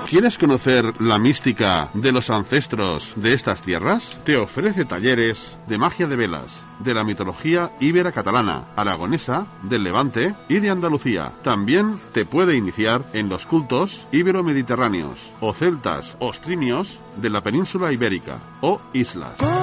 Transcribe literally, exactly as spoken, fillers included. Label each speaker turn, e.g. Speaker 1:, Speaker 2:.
Speaker 1: quieres conocer la mística de los ancestros de estas tierras? Te ofrece talleres de magia de velas, de la mitología íbera catalana, aragonesa, del Levante y de Andalucía. También te puede iniciar en los cultos ibero-mediterráneos, o celtas o ostrimios de la península ibérica, o islas.